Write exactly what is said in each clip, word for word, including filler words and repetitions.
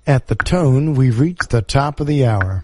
At the tone, we've reached the top of the hour.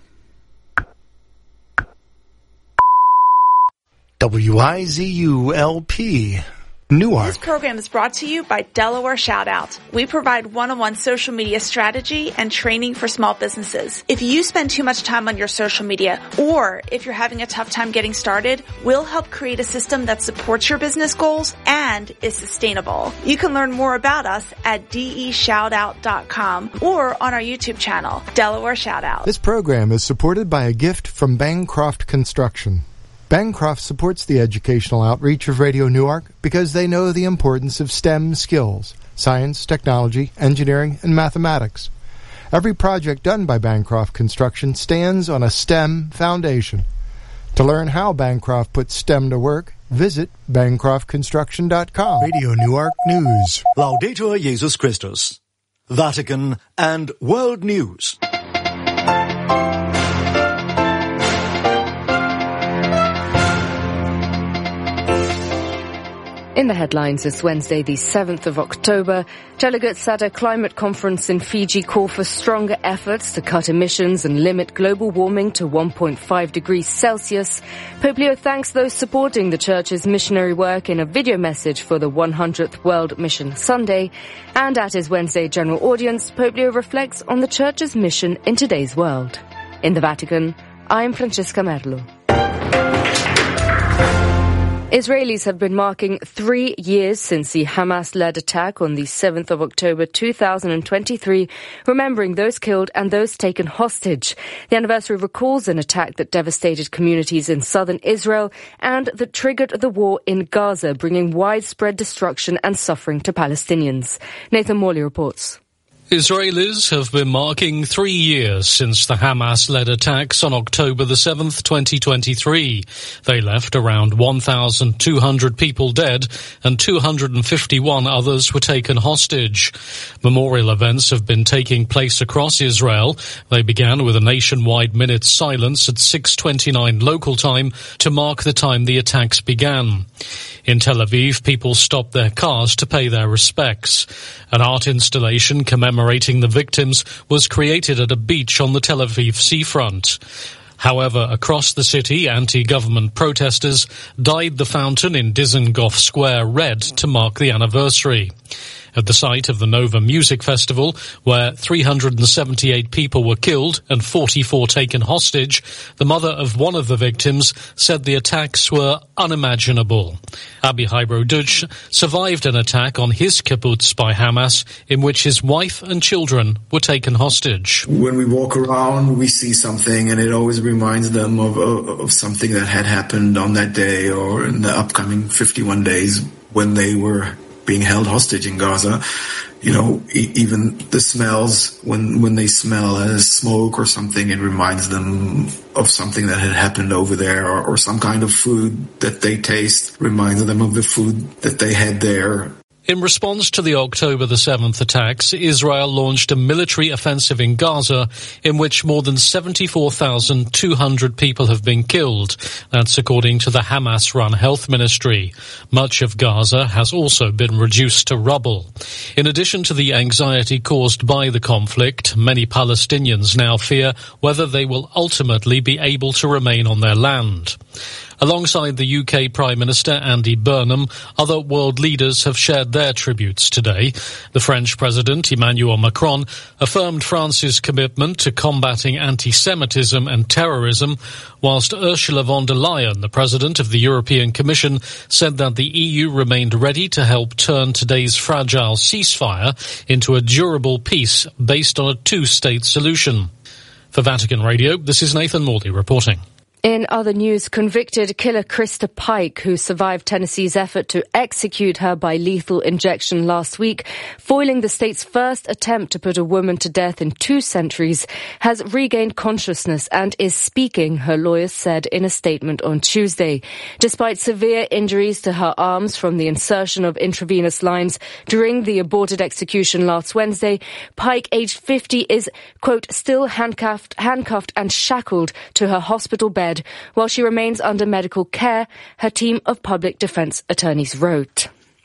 W I Z U L P, Newark. This program is brought to you by Delaware Shoutout. We provide one-on-one social media strategy and training for small businesses. If you spend too much time on your social media, or if you're having a tough time getting started, we'll help create a system that supports your business goals and is sustainable. You can learn more about us at D E shoutout dot com or on our YouTube channel, Delaware Shoutout. This program is supported by a gift from Bancroft Construction. Bancroft supports the educational outreach of Radio Newark because they know the importance of STEM skills, science, technology, engineering, and mathematics. Every project done by Bancroft Construction stands on a STEM foundation. To learn how Bancroft puts STEM to work, visit bancroft construction dot com. Radio Newark News. Laudetur Jesus Christus. Vatican and World News. In the headlines this Wednesday, the seventh of October, delegates at a climate conference in Fiji call for stronger efforts to cut emissions and limit global warming to one point five degrees Celsius. Pope Leo thanks those supporting the Church's missionary work in a video message for the one hundredth World Mission Sunday. And at his Wednesday general audience, Pope Leo reflects on the Church's mission in today's world. In the Vatican, I'm Francesca Merlo. Israelis have been marking three years since the Hamas-led attack on the seventh of October two thousand twenty-three, remembering those killed and those taken hostage. The anniversary recalls an attack that devastated communities in southern Israel and that triggered the war in Gaza, bringing widespread destruction and suffering to Palestinians. Nathan Morley reports. Israelis have been marking three years since the Hamas-led attacks on October the seventh, twenty twenty-three. They left around one thousand two hundred people dead and two hundred fifty-one others were taken hostage. Memorial events have been taking place across Israel. They began with a nationwide minute's silence at six twenty-nine local time to mark the time the attacks began. In Tel Aviv, people stopped their cars to pay their respects. An art installation commemorating the victims was created at a beach on the Tel Aviv seafront. However, across the city, anti-government protesters dyed the fountain in Dizengoff Square red to mark the anniversary. At the site of the Nova Music Festival, where three hundred seventy-eight people were killed and forty-four taken hostage, the mother of one of the victims said the attacks were unimaginable. Abihai Brodutch survived an attack on his kibbutz by Hamas, in which his wife and children were taken hostage. When we walk around, we see something, and it always reminds them of, of, of something that had happened on that day or in the upcoming fifty-one days when they were being held hostage in Gaza. You know, e- even the smells, when, when they smell as smoke or something, it reminds them of something that had happened over there, or, or some kind of food that they taste reminds them of the food that they had there. In response to the October the seventh attacks, Israel launched a military offensive in Gaza in which more than seventy-four thousand two hundred people have been killed. That's according to the Hamas-run health ministry. Much of Gaza has also been reduced to rubble. In addition to the anxiety caused by the conflict, many Palestinians now fear whether they will ultimately be able to remain on their land. Alongside the U K Prime Minister Andy Burnham, other world leaders have shared their tributes today. The French President Emmanuel Macron affirmed France's commitment to combating anti-Semitism and terrorism, whilst Ursula von der Leyen, the President of the European Commission, said that the E U remained ready to help turn today's fragile ceasefire into a durable peace based on a two-state solution. For Vatican Radio, this is Nathan Morley reporting. In other news, convicted killer Krista Pike, who survived Tennessee's effort to execute her by lethal injection last week, foiling the state's first attempt to put a woman to death in two centuries, has regained consciousness and is speaking, her lawyers said in a statement on Tuesday. Despite severe injuries to her arms from the insertion of intravenous lines during the aborted execution last Wednesday, Pike, aged fifty, is, quote, still handcuffed, handcuffed and shackled to her hospital bed while she remains under medical care, her team of public defense attorneys wrote.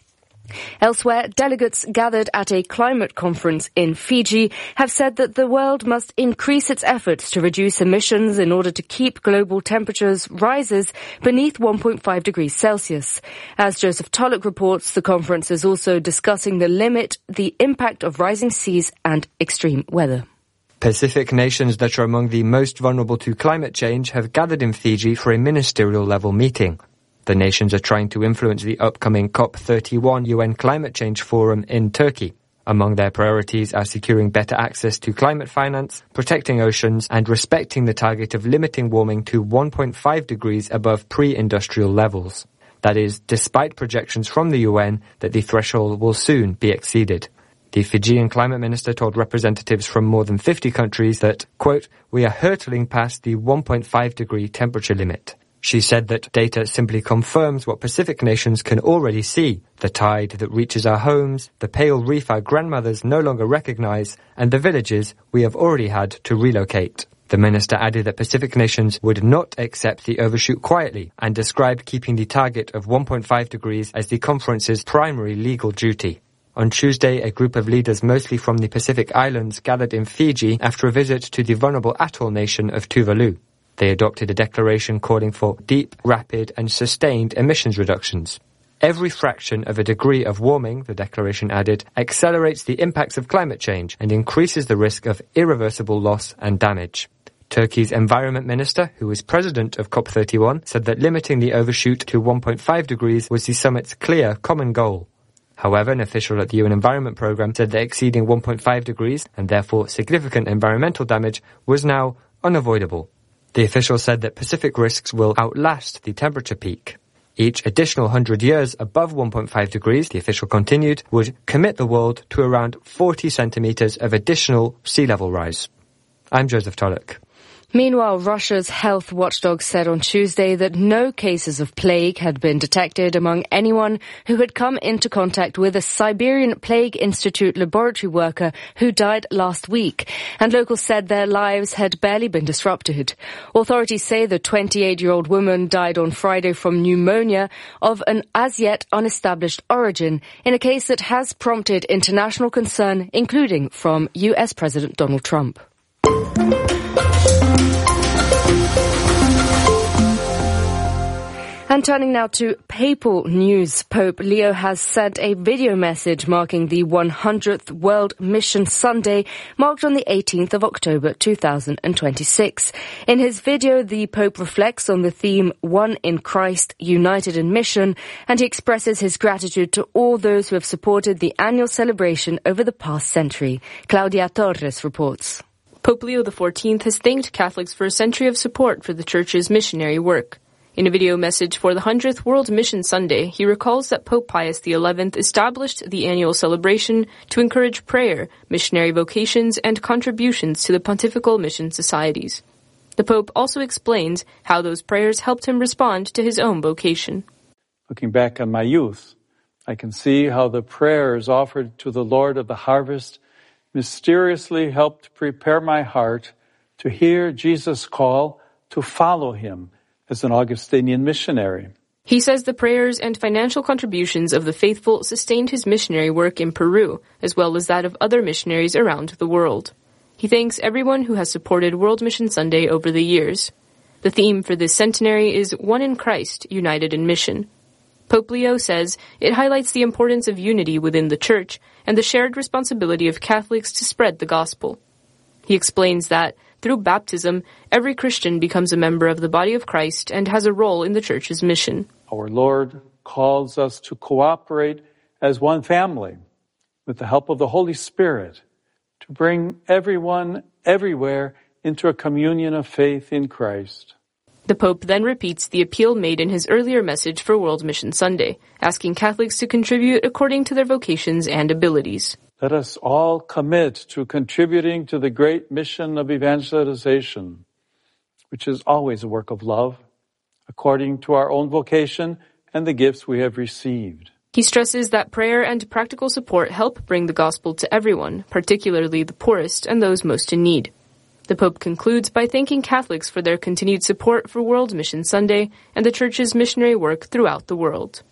Elsewhere, delegates gathered at a climate conference in Fiji have said that the world must increase its efforts to reduce emissions in order to keep global temperatures rises beneath one point five degrees Celsius. As Joseph Tulloch reports, the conference is also discussing the limit, the impact of rising seas and extreme weather. Pacific nations that are among the most vulnerable to climate change have gathered in Fiji for a ministerial-level meeting. The nations are trying to influence the upcoming COP thirty-one U N Climate Change Forum in Turkey. Among their priorities are securing better access to climate finance, protecting oceans, and respecting the target of limiting warming to one point five degrees above pre-industrial levels. That is, despite projections from the U N that the threshold will soon be exceeded. The Fijian climate minister told representatives from more than fifty countries that, quote, "We are hurtling past the one point five degree temperature limit." She said that data simply confirms what Pacific nations can already see: the tide that reaches our homes, the pale reef our grandmothers no longer recognize, and the villages we have already had to relocate. The minister added that Pacific nations would not accept the overshoot quietly and described keeping the target of one point five degrees as the conference's primary legal duty. On Tuesday, a group of leaders mostly from the Pacific Islands gathered in Fiji after a visit to the vulnerable atoll nation of Tuvalu. They adopted a declaration calling for deep, rapid and sustained emissions reductions. Every fraction of a degree of warming, the declaration added, accelerates the impacts of climate change and increases the risk of irreversible loss and damage. Turkey's Environment Minister, who is president of COP thirty-one, said that limiting the overshoot to one point five degrees was the summit's clear common goal. However, an official at the U N Environment Programme said that exceeding one point five degrees, and therefore significant environmental damage, was now unavoidable. The official said that Pacific risks will outlast the temperature peak. Each additional one hundred years above one point five degrees, the official continued, would commit the world to around forty centimetres of additional sea level rise. I'm Joseph Tulloch. Meanwhile, Russia's health watchdog said on Tuesday that no cases of plague had been detected among anyone who had come into contact with a Siberian Plague Institute laboratory worker who died last week, and locals said their lives had barely been disrupted. Authorities say the twenty-eight-year-old woman died on Friday from pneumonia of an as-yet unestablished origin in a case that has prompted international concern, including from U S President Donald Trump. And turning now to papal news, Pope Leo has sent a video message marking the one hundredth World Mission Sunday, marked on the eighteenth of October two thousand twenty-six. In his video, the Pope reflects on the theme One in Christ, United in Mission, and he expresses his gratitude to all those who have supported the annual celebration over the past century. Claudia Torres reports. Pope Leo the fourteenth has thanked Catholics for a century of support for the Church's missionary work. In a video message for the one hundredth World Mission Sunday, he recalls that Pope Pius the eleventh established the annual celebration to encourage prayer, missionary vocations, and contributions to the pontifical mission societies. The Pope also explains how those prayers helped him respond to his own vocation. Looking back on my youth, I can see how the prayers offered to the Lord of the harvest mysteriously helped prepare my heart to hear Jesus' call to follow him as an Augustinian missionary. He says the prayers and financial contributions of the faithful sustained his missionary work in Peru, as well as that of other missionaries around the world. He thanks everyone who has supported World Mission Sunday over the years. The theme for this centenary is One in Christ, United in Mission. Pope Leo says it highlights the importance of unity within the Church and the shared responsibility of Catholics to spread the gospel. He explains that, through baptism, every Christian becomes a member of the body of Christ and has a role in the Church's mission. Our Lord calls us to cooperate as one family with the help of the Holy Spirit to bring everyone everywhere into a communion of faith in Christ. The Pope then repeats the appeal made in his earlier message for World Mission Sunday, asking Catholics to contribute according to their vocations and abilities. Let us all commit to contributing to the great mission of evangelization, which is always a work of love, according to our own vocation and the gifts we have received. He stresses that prayer and practical support help bring the gospel to everyone, particularly the poorest and those most in need. The Pope concludes by thanking Catholics for their continued support for World Mission Sunday and the Church's missionary work throughout the world.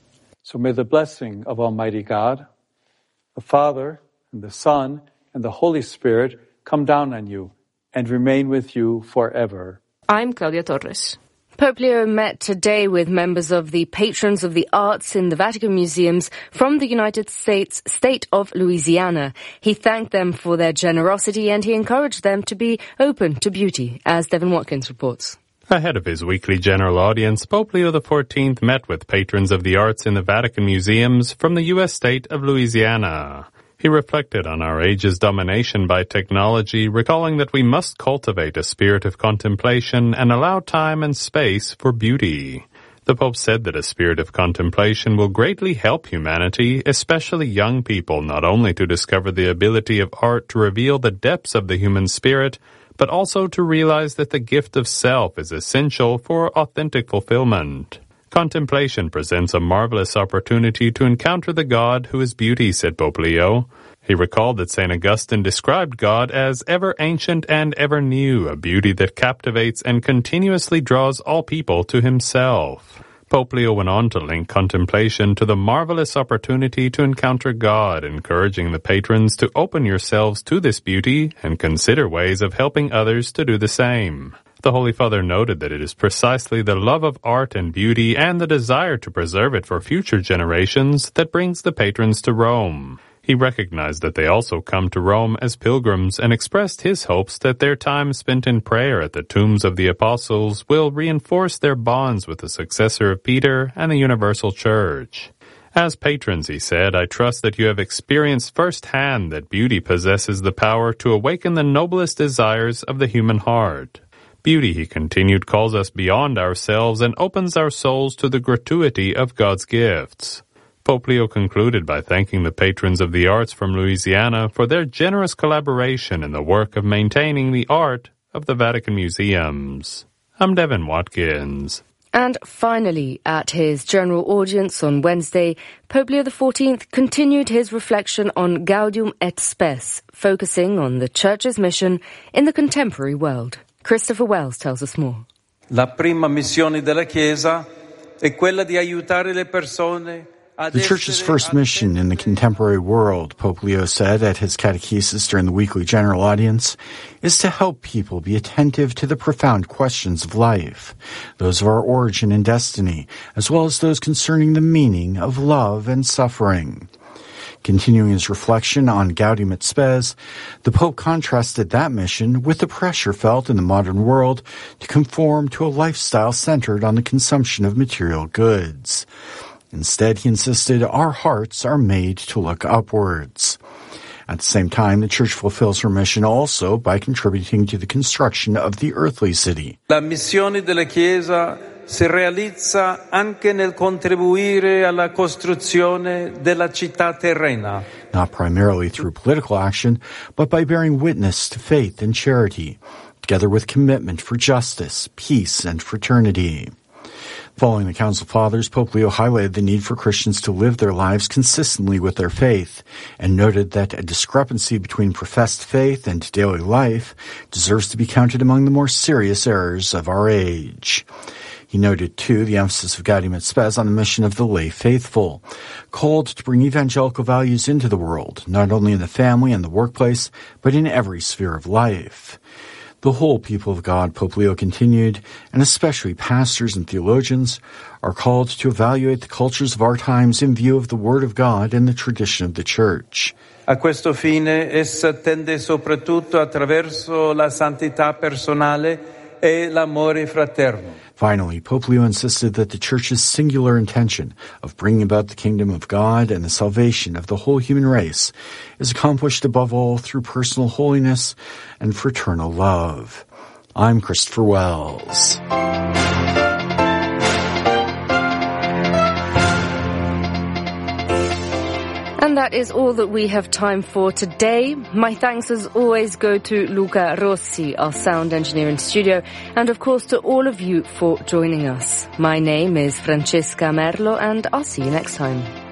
So may the blessing of Almighty God, the Father, and the Son, and the Holy Spirit come down on you and remain with you forever. I'm Claudia Torres. Pope Leo met today with members of the Patrons of the Arts in the Vatican Museums from the United States state of Louisiana. He thanked them for their generosity and he encouraged them to be open to beauty, as Devin Watkins reports. Ahead of his weekly general audience, Pope Leo the fourteenth met with patrons of the arts in the Vatican Museums from the U S state of Louisiana. He reflected on our age's domination by technology, recalling that we must cultivate a spirit of contemplation and allow time and space for beauty. The Pope said that a spirit of contemplation will greatly help humanity, especially young people, not only to discover the ability of art to reveal the depths of the human spirit, but also to realize that the gift of self is essential for authentic fulfillment. Contemplation presents a marvelous opportunity to encounter the God who is beauty, said Pope Leo. He recalled that Saint Augustine described God as ever ancient and ever new, a beauty that captivates and continuously draws all people to himself. Pope Leo went on to link contemplation to the marvelous opportunity to encounter God, encouraging the patrons to open yourselves to this beauty and consider ways of helping others to do the same. The Holy Father noted that it is precisely the love of art and beauty and the desire to preserve it for future generations that brings the patrons to Rome. He recognized that they also come to Rome as pilgrims and expressed his hopes that their time spent in prayer at the tombs of the apostles will reinforce their bonds with the successor of Peter and the Universal Church. As patrons, he said, I trust that you have experienced firsthand that beauty possesses the power to awaken the noblest desires of the human heart. Beauty, he continued, calls us beyond ourselves and opens our souls to the gratuity of God's gifts. Pope Leo concluded by thanking the patrons of the arts from Louisiana for their generous collaboration in the work of maintaining the art of the Vatican Museums. I'm Devin Watkins. And finally, at his general audience on Wednesday, Pope Leo the fourteenth continued his reflection on Gaudium et Spes, focusing on the Church's mission in the contemporary world. Christopher Wells tells us more. La prima missione della Chiesa è quella di aiutare le persone. The Church's first mission in the contemporary world, Pope Leo said at his catechesis during the weekly general audience, is to help people be attentive to the profound questions of life, those of our origin and destiny, as well as those concerning the meaning of love and suffering. Continuing his reflection on Gaudium et Spes, the Pope contrasted that mission with the pressure felt in the modern world to conform to a lifestyle centered on the consumption of material goods. Instead, he insisted our hearts are made to look upwards. At the same time, the Church fulfills her mission also by contributing to the construction of the earthly city. La missione della Chiesa si realizza anche nel contribuire alla costruzione della città terrena. Not primarily through political action, but by bearing witness to faith and charity, together with commitment for justice, peace, and fraternity. Following the Council Fathers, Pope Leo highlighted the need for Christians to live their lives consistently with their faith and noted that a discrepancy between professed faith and daily life deserves to be counted among the more serious errors of our age. He noted, too, the emphasis of Gaudium et Spes on the mission of the lay faithful, called to bring evangelical values into the world, not only in the family and the workplace, but in every sphere of life. The whole people of God, Pope Leo continued, and especially pastors and theologians, are called to evaluate the cultures of our times in view of the Word of God and the tradition of the Church. A questo fine, essa tende soprattutto attraverso la santità personale e l'amore fraterno. Finally, Pope Leo insisted that the Church's singular intention of bringing about the kingdom of God and the salvation of the whole human race is accomplished above all through personal holiness and fraternal love. I'm Christopher Wells. And that is all that we have time for today. My thanks as always go to Luca Rossi, our sound engineer in studio, and of course to all of you for joining us. My name is Francesca Merlo and I'll see you next time.